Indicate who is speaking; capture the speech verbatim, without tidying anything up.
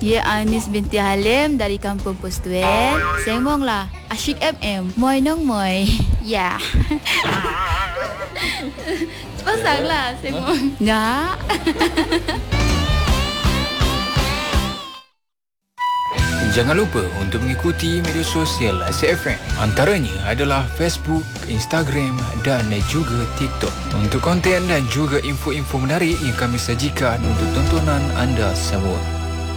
Speaker 1: Ya Anis binti Halim dari Kampung Postuen. Sembong lah Asyik F M. Moi nong moi. Ya. Pasanglah sembong. Ya.
Speaker 2: Jangan lupa untuk mengikuti media sosial Asyik F M. Antaranya adalah Facebook, Instagram dan juga TikTok. Untuk konten dan juga info-info menarik yang kami sajikan untuk tontonan anda semua.